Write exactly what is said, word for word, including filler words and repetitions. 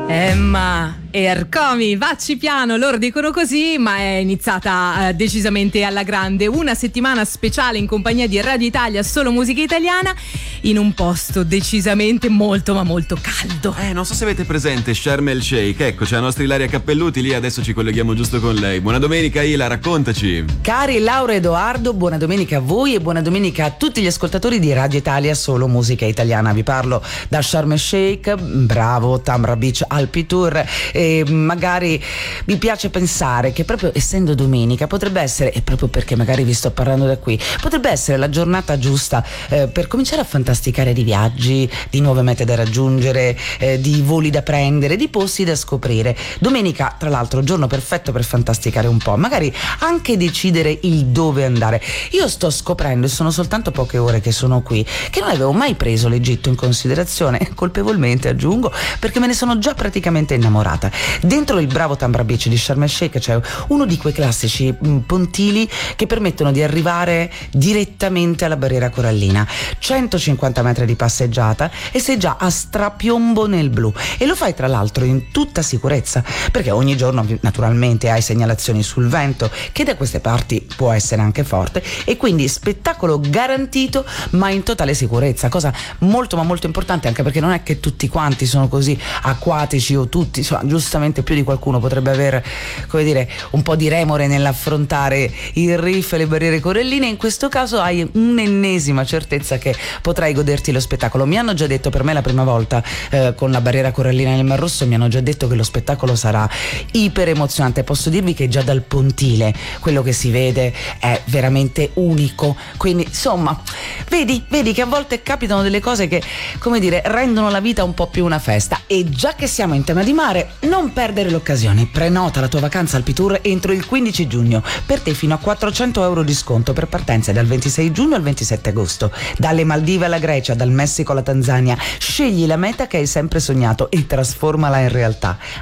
Emma e Ercomi, vacci piano, loro dicono così, ma è iniziata eh, decisamente alla grande. Una settimana speciale in compagnia di Radio Italia, solo musica italiana, in un posto decisamente molto ma molto caldo. Eh, non so se avete presente Sharm el Sheikh. Ecco, c'è la nostra Ilaria Cappelluti lì, adesso ci colleghiamo giusto con lei. Buona domenica Ila, raccontaci. Cari Laura e Edoardo, buona domenica a voi e buona domenica a tutti gli ascoltatori di Radio Italia, solo musica italiana. Vi parlo da Sharm el Sheikh, bravo, Tamra Beach Alpi Tour, e magari vi piace pensare che proprio essendo domenica potrebbe essere, e proprio perché magari vi sto parlando da qui, potrebbe essere la giornata giusta eh, per cominciare a fantasticare di viaggi, di nuove mete da raggiungere, eh, di voli da prendere, di posti da scoprire. Domenica, tra l'altro, giorno perfetto per fantasticare un po', magari anche decidere il dove andare. Io sto scoprendo, e sono soltanto poche ore che sono qui, che non avevo mai preso l'Egitto in considerazione, colpevolmente aggiungo, perché me ne sono già praticamente innamorata. Dentro il bravo Tamra Beach di Sharm el Sheikh c'è uno di quei classici mh, pontili che permettono di arrivare direttamente alla barriera corallina, centocinquanta metri di passeggiata e sei già a strapiombo nel blu, e lo fai tra l'altro in tutta sicurezza, perché ogni giorno naturalmente hai segnalazioni sul vento che da queste parti può essere anche forte, e quindi spettacolo garantito ma in totale sicurezza, cosa molto ma molto importante, anche perché non è che tutti quanti sono così acquatici, o tutti, insomma, giustamente più di qualcuno potrebbe avere, come dire, un po' di remore nell'affrontare il reef e le barriere coralline. In questo caso hai un'ennesima certezza che potrai goderti lo spettacolo. Mi hanno già detto, per me la prima volta eh, con la barriera corallina nel Mar Rosso, mi hanno già detto che lo spettacolo sarà iper emozionante. Posso dirvi che già dal pontile quello che si vede è veramente unico, quindi insomma vedi, vedi che a volte capitano delle cose che, come dire, rendono la vita un po' più una festa. E già che siamo in tema di mare, non perdere l'occasione, prenota la tua vacanza Alpi Tour entro il quindici giugno, per te fino a quattrocento euro di sconto per partenze dal ventisei giugno al ventisette agosto, dalle Maldive alla Grecia, dal Messico alla Tanzania. Scegli la meta che hai sempre sognato e trasformala in realtà.